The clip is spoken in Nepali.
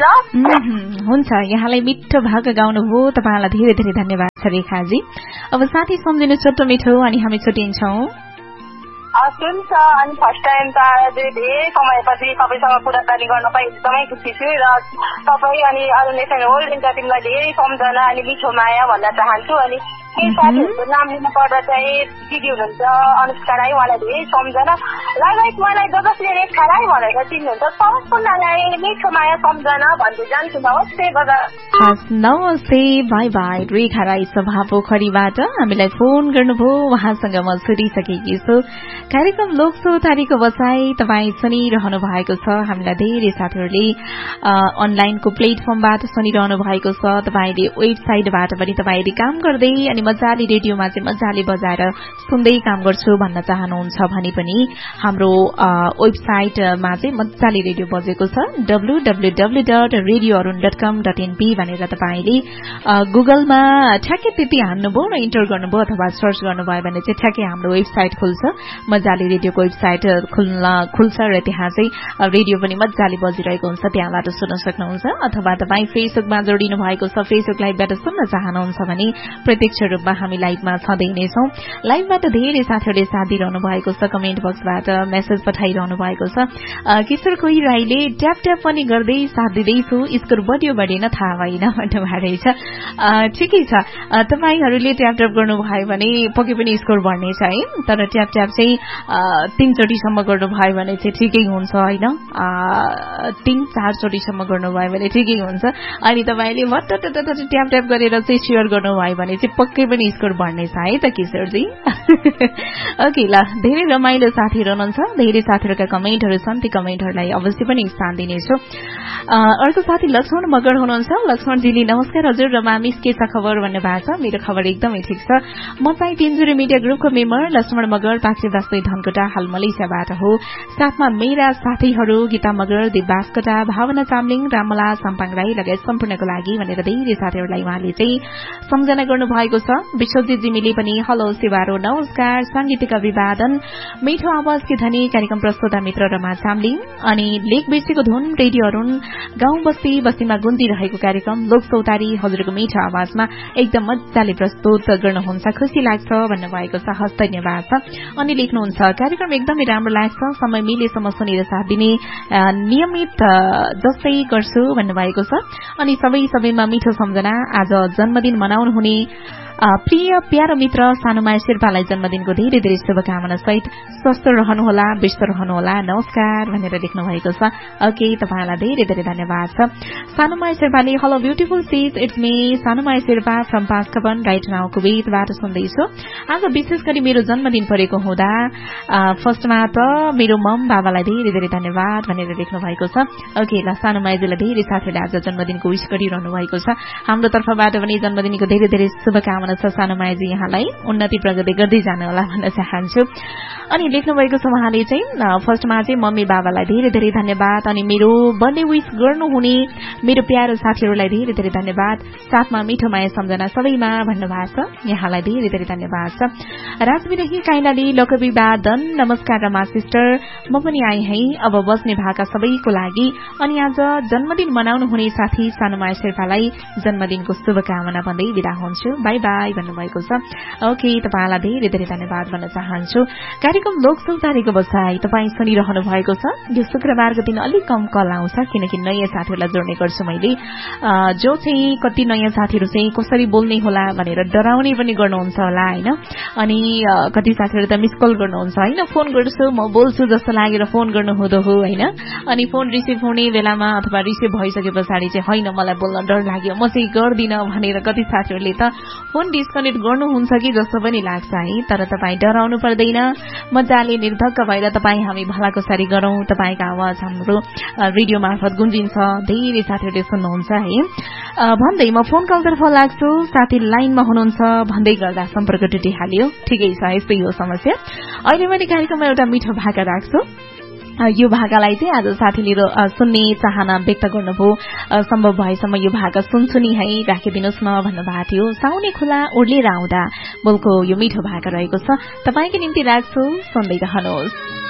हुन्छ, यहाँलाई मिठो भाका गाउनुभयो, तपाईँलाई धेरै धेरै धन्यवाद छ रेखाजी। अब साथी सम्झिनु छोटो मिठो अनि हामी छुट्टिन्छौँ। हुन्छ, अनि फर्स्ट टाइम त धेरै समयपछि तपाईँसँग कुराकानी गर्न पाइ एकदमै खुसी छु र तपाईँ अनि अरू नेसन होल इन्डिया टिमलाई धेरै सम्झना अनि मिठो माया भन्न चाहन्छु। अनि केही साथीहरूको नाम लिनु पर्दा चाहिँ दिदी हुनुहुन्छ अनुष्का राई, उहाँलाई धेरै सम्झना। लगायत मलाई जसले रेखा राई भनेर चिन्नुहुन्छ सम्पूर्णलाई मिठो माया सम्झना भन्दै जान्छु। नमस्ते बजा। नमस्ते, बाई बाई। रेखा राई सभा पोखरीबाट हामीलाई फोन गर्नुभयो, उहाँसँग म छुटिसकेकी छु। कार्यक्रम लोकसौतारीको बसाई तपाईँ सुनिरहनु भएको छ। हामीलाई धेरै साथीहरूले अनलाइनको प्लेटफर्मबाट सुनिरहनु भएको छ। तपाईँले वेबसाइटबाट पनि तपाईँले काम गर्दै अनि मजाले रेडियोमा चाहिँ मजाले बजाएर सुन्दै काम गर्छु भन्न चाहनुहुन्छ भने पनि हाम्रो वेबसाइटमा चाहिँ मजाले रेडियो बजेको छ www.radioarun.com.np भनेर तपाईँले गुगलमा ठ्याक्कै त्यति हान्नुभयो र इन्टर गर्नुभयो अथवा सर्च गर्नुभयो भने चाहिँ ठ्याक्कै हाम्रो वेबसाइट खुल्छ। मजाले रेडियोको वेबसाइट खुल्छ र त्यहाँ चाहिँ रेडियो पनि मजाले बजिरहेको हुन्छ, त्यहाँबाट सुन्न सक्नुहुन्छ। अथवा तपाईँ फेसबुकमा जोडिनु भएको छ, फेसबुक लाइभबाट सुन्न चाहनुहुन्छ भने प्रत्यक्ष रूपमा हामी लाइभमा छँदै नै छौं। लाइभबाट धेरै साथीहरूले साथ दिइरहनु भएको छ, कमेन्ट बक्सबाट मेसेज पठाइरहनु भएको छ। किशोर कोही राईले ट्याप ट्याप पनि गर्दै साथ दिँदैछु, स्कोर बढ्यो बढेन थाहा भएन भन्नुभएको रहेछ। ठिकै छ, तपाईँहरूले ट्याप ट्याप गर्नुभयो भने पक्कै पनि स्कोर बढ्नेछ है, तर ट्याप ट्याप चाहिँ 3 चोटिसम्म गर्नुभयो भने चाहिँ ठिकै हुन्छ होइन, 3-4 चोटिसम्म गर्नुभयो भने ठिकै हुन्छ। अनि तपाईँले ट्याप ट्याप गरेर चाहिँ सेयर गर्नुभयो भने चाहिँ पक्कै पनि स्कोर बढ्नेछ है त किशोरजी। ओके ल, धेरै रमाइलो साथीहरू हुनुहुन्छ, धेरै साथीहरूका कमेन्टहरू छन्, ती कमेन्टहरूलाई अवश्य पनि स्थान दिनेछु। अर्को साथी लक्ष्मण मगर हुनुहुन्छ। लक्ष्मणजीले नमस्कार हजुर, र मामिस के छ खबर भन्नुभएको छ। मेरो खबर एकदमै ठिक छ। म चाहिँ तिनजुरे मिडिया ग्रुपको मेम्बर लक्ष्मण मगर, पाक्से वास्तै धनकोटा, हाल मलेसियाबाट हो। साथमा मेरा साथीहरू गीता मगर, दिप बास्कोटा, भावना चामलिङ, रामला साम्पाङ राई लगायत सम्पूर्णको लागि भनेर धेरै साथीहरूलाई उहाँले चाहिँ सम्झना गर्नु भएको छ। विश्वजित जिमीले पनि हेलो सेवारो नमस्कार, सांगीतिक अभिवादन, मिठो आवाजकी धनी कार्यक्रम प्रस्तुता मित्र रमा चामलिङ अनि लेक बिर्सेको धुन रेडियो अरुण गाउँ बस्ती बस्तीमा गुन्जिरहेको कार्यक्रम लोकसौतारी हजुरको मिठो आवाजमा एकदम मजाले प्रस्तुत गर्नुहुन्छ, खुसी लाग्छ भन्नुभएको छ। हस्, धन्यवाद छ। अनि लेख्नुहुन्छ कार्यक्रम एकदमै राम्रो लाग्छ, समय मिलेसम्म सुनेर साथ दिने नियमित जस्तै गर्छु भन्नुभएको छ। अनि सबैमा मिठो सम्झना। आज जन्मदिन मनाउनु हुने प्रिय प्यारो मित्र सानुमाया शेर्पालाई जन्मदिनको धेरै धेरै शुभकामना सहित स्वस्थ रहनुहोला, व्यस्त रहनुहोला, नमस्कार भनेर लेख्नु भएको छ। ओके, तपाईलाई धेरै धेरै धन्यवाद छ। सानुमाया शेर्पाले hello beautiful seize, it's me सानुमाया Sherpa from पास्कपन right now कुवेतबाट सुन्दैछु। आज विशेष गरी मेरो जन्मदिन परेको हुँदा फर्स्टमा त मेरो मम बाबालाई धेरै धेरै धन्यवाद भनेर लेख्नु भएको छ। ओके ल, सानुमायाजीलाई धेरै साथीहरूले आज जन्मदिनको विश गरिरहनु भएको छ। हाम्रो तर्फबाट पनि जन्मदिनको धेरै धेरै शुभकामना छ सानुमायाजी, यहाँलाई उन्नति प्रगति गर्दै जानु होला भन्न चाहन्छु। अनि लेख्नु भएको छ उहाँले चाहिँ फर्स्टमा चाहिँ मम्मी बाबालाई धेरै धेरै धन्यवाद, अनि मेरो बर्थडे विश गर्नुहुने मेरो प्यारो साथीहरूलाई धेरै धेरै धन्यवाद, साथमा मिठो माया सम्झना सबैमा भन्नुभएको छ, यहाँलाई धेरै धेरै धन्यवाद छ। राजविरही काइलाले लोकविवादन नमस्कार रमा सिस्टर, म पनि आए है अब बस्ने भाका सबैको लागि। अनि आज जन्मदिन मनाउनु हुने साथी सानुमाया शेर्पालाई जन्मदिनको शुभकामना भन्दै बिदा हुन्छु, बाई बाई भन्नुभएको छ। ओके, तपाईँलाई धेरै धेरै धन्यवाद भन्न चाहन्छु। कार्यक्रम लोकसौतारीको बसाई तपाईँ सुनिरहनु भएको छ। यो शुक्रबारको दिन अलिक कम कल आउँछ किनकि नयाँ साथीहरूलाई जोड्ने गर्छु मैले, जो चाहिँ कति नयाँ साथीहरू चाहिँ कसरी बोल्ने होला भनेर डराउने पनि गर्नुहुन्छ होला होइन। अनि कति साथीहरू त मिस कल गर्नुहुन्छ होइन, फोन गर्छु म बोल्छु जस्तो लागेर फोन गर्नुहुँदो हो होइन। अनि फोन रिसिभ हुने बेलामा अथवा रिसिभ भइसके पछाडि चाहिँ होइन मलाई बोल्न डर लाग्यो म चाहिँ गर्दिनँ भनेर कति साथीहरूले त फोन डिस्कनेक्ट गर्नुहुन्छ कि जस्तो पनि लाग्छ है। तर तपाईँ डराउनु पर्दैन, मजाले निर्धक्क भएर तपाईँ हामी भलाकुसारी गरौं, तपाईँको आवाज हाम्रो रेडियो मार्फत गुन्जिन्छ, धेरै साथीहरूले सुन्नुहुन्छ है भन्दै म फोन कलतर्फ लाग्छु। साथी लाइनमा हुनुहुन्छ भन्दै गर्दा सम्पर्क टुटिहाल्यो, ठिकै छ, यस्तै हो समस्या। अहिले मैले कार्यक्रममा एउटा मिठो भाका राख्छु। यो भाकालाई चाहिँ आज साथीले सुन्ने चाहना व्यक्त गर्नुभयो, सम्भव भएसम्म यो भाका सुन्छु नि है, राखिदिनुहोस् न भन्नुभएको थियो। साउने खुला ओर्लेर आउँदा बोलको यो मिठो भाका रहेको छ, तपाईँको निम्ति राख्छु, सुन्दै रहनुहोस्।